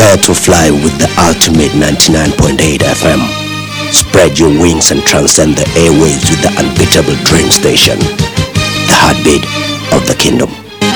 Prepare to fly with the ultimate 99.8 FM. Spread your wings and transcend the airwaves with the unbeatable train station. The heartbeat of the kingdom.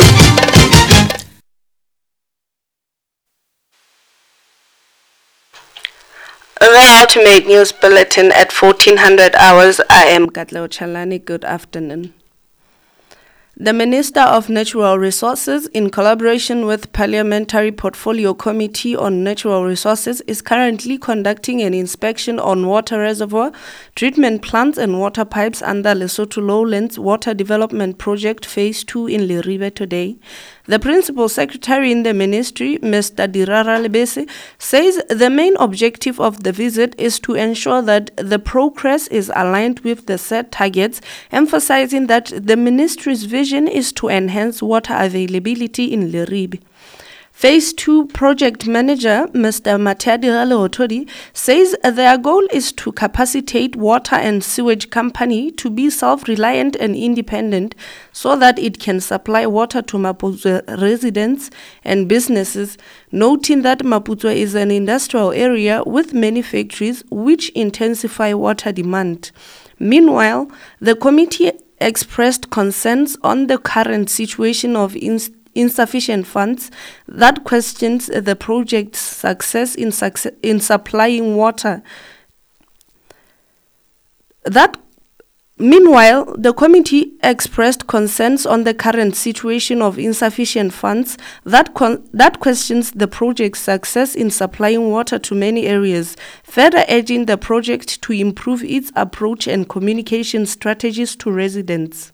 The Ultimate News Bulletin at 1400 hours. I am Katleo Chalani. Good afternoon. The Minister of Natural Resources, in collaboration with Parliamentary Portfolio Committee on Natural Resources, is currently conducting an inspection on water reservoir, treatment plants and water pipes under Lesotho Lowlands Water Development Project Phase 2 in Leribe today. The Principal Secretary in the Ministry, Mr. Dirara Lebese, says the main objective of the visit is to ensure that the progress is aligned with the set targets, emphasizing that the Ministry's vision is to enhance water availability in Leribe. Phase 2 Project Manager, Mr. Matadira Leotodi, says their goal is to capacitate water and sewage company to be self-reliant and independent so that it can supply water to Maputo residents and businesses, noting that Maputo is an industrial area with many factories which intensify water demand. Meanwhile, the committee expressed concerns on the current situation of insufficient funds that questions the project's success in supplying water. Meanwhile, the committee expressed concerns on the current situation of insufficient funds that questions the project's success in supplying water to many areas, further urging the project to improve its approach and communication strategies to residents.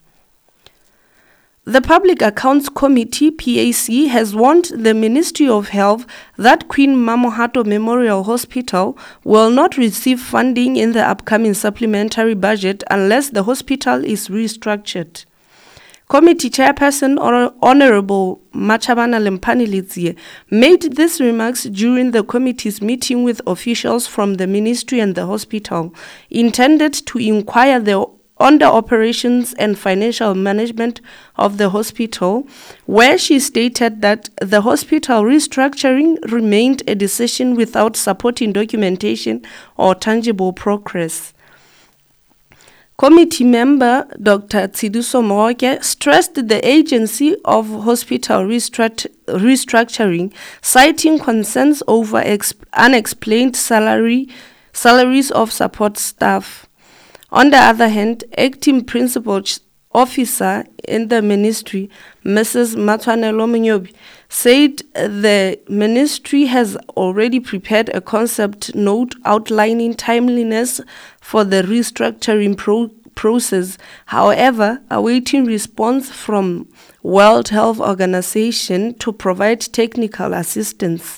The Public Accounts Committee, PAC, has warned the Ministry of Health that Queen Mamohato Memorial Hospital will not receive funding in the upcoming supplementary budget unless the hospital is restructured. Committee Chairperson Honorable Machabana Lempani Litsie made these remarks during the committee's meeting with officials from the ministry and the hospital, intended to inquire on the operations and financial management of the hospital, where she stated that the hospital restructuring remained a decision without supporting documentation or tangible progress. Committee member Dr. Tsidiso Mooke stressed the agency of hospital restructuring, citing concerns over unexplained salaries of support staff. On the other hand, acting principal officer in the ministry, Mrs. Matwanelo Munyobi, said the ministry has already prepared a concept note outlining timeliness for the restructuring process, however, awaiting response from World Health Organization to provide technical assistance.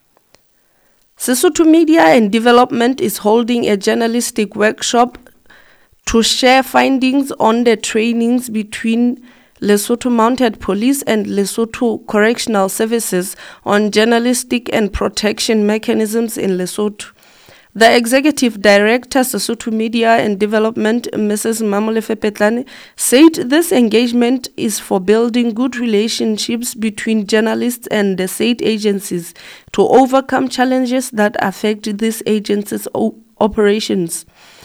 Sesotho Media and Development is holding a journalistic workshop to share findings on the trainings between Lesotho Mounted Police and Lesotho Correctional Services on journalistic and protection mechanisms in Lesotho. The Executive Director, Sesotho Media and Development, Mrs. Mamolefe Petlane, said this engagement is for building good relationships between journalists and the state agencies to overcome challenges that affect these agencies' operations.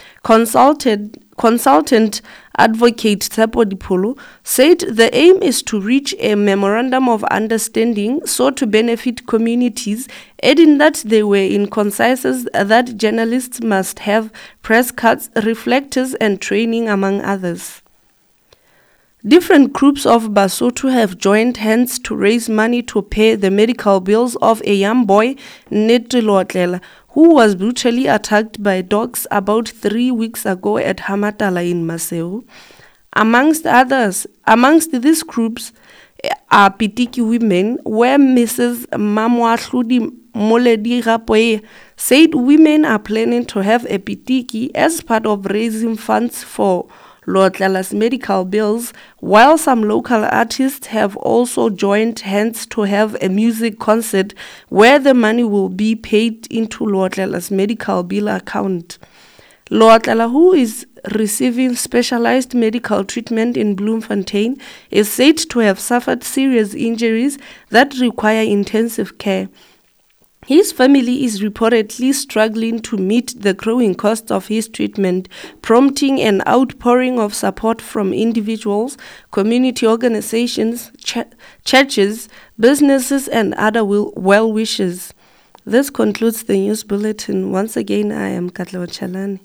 Consultant Advocate Tsepo Dipolo said the aim is to reach a memorandum of understanding so to benefit communities, adding that there were in consensus that journalists must have press cards, reflectors and training among others. Different groups of Basotho have joined hands to raise money to pay the medical bills of a young boy, Nnete Lootlela, who was brutally attacked by dogs about 3 weeks ago at Hamatala in Maseo. Amongst these groups are Pitiki women, where Mrs. Mamwahludi Moledi Rapoe said women are planning to have a Pitiki as part of raising funds for Lootlela's medical bills, while some local artists have also joined hands to have a music concert where the money will be paid into Lootlela's medical bill account. Lootlela, who is receiving specialized medical treatment in Bloemfontein, is said to have suffered serious injuries that require intensive care. His family is reportedly struggling to meet the growing costs of his treatment, prompting an outpouring of support from individuals, community organizations, churches, businesses, and other well-wishers. This concludes the news bulletin. Once again, I am Katlego Chalani.